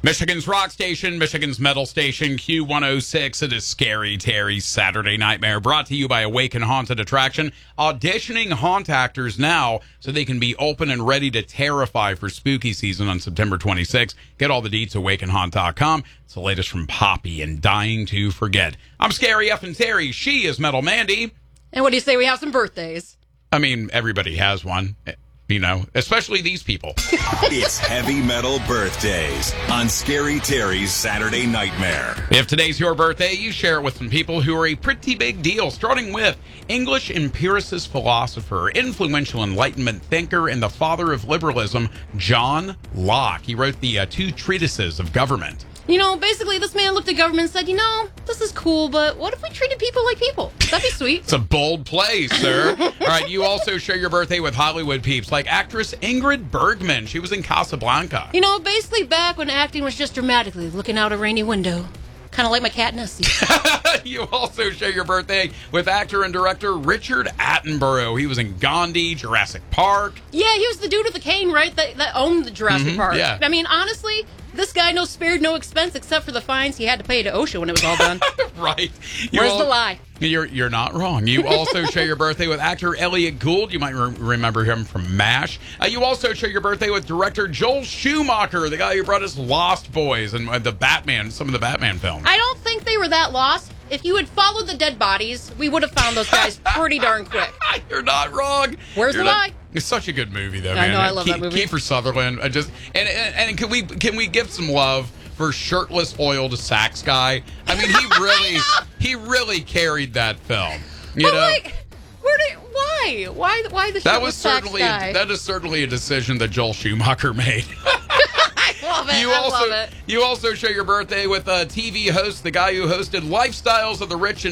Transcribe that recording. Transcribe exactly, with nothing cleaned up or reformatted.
Michigan's rock station, Michigan's metal station, Q one oh six. It is Scary Terry's Saturday Nightmare, brought to you by Awaken Haunted Attraction, auditioning haunt actors now so they can be open and ready to terrify for spooky season on September twenty-sixth. Get all the deets at awaken haunt dot com. It's the latest from Poppy and Dying to Forget. I'm Scary F and Terry. She is Metal Mandy. And what do you say we have some birthdays? I mean, everybody has one. You know, especially these people. It's Heavy Metal Birthdays on Scary Terry's Saturday Nightmare. If today's your birthday, you share it with some people who are a pretty big deal, starting with English empiricist philosopher, influential Enlightenment thinker, and the father of liberalism, John Locke. He wrote the uh, two treatises of government. You know, basically, this man looked at government and said, you know, this is cool, but what if we treated people like people? That'd be sweet. It's a bold play, sir. All right, you also share your birthday with Hollywood peeps, like actress Ingrid Bergman. She was in Casablanca. You know, basically back when acting was just dramatically looking out a rainy window. Kind of like my cat Nessie. You also share your birthday with actor and director Richard Attenborough. He was in Gandhi, Jurassic Park. Yeah, he was the dude with the cane, right, that, that owned the Jurassic Mm-hmm, Park. yeah. I mean, honestly, this guy no spared no expense except for the fines he had to pay to OSHA when it was all done. Right. You Where's all, the lie? You're you're not wrong. You also share your birthday with actor Elliot Gould. You might re- remember him from MASH. Uh, you also share your birthday with director Joel Schumacher, the guy who brought us Lost Boys and uh, the Batman, some of the Batman films. I don't think they were that lost. If you had followed the dead bodies, we would have found those guys pretty darn quick. You're not wrong. Where's You're the not- lie? It's such a good movie, though, I man. know, I love Ke- that movie. Kiefer Sutherland. I just and, and and can we can we give some love for shirtless oiled sax guy? I mean, he really he really carried that film. You But know, like, where did why why why the that shit was with sax certainly guy? that is certainly a decision that Joel Schumacher made. I love it. You I also love it. you also share your birthday with a T V host, the guy who hosted Lifestyles of the Rich and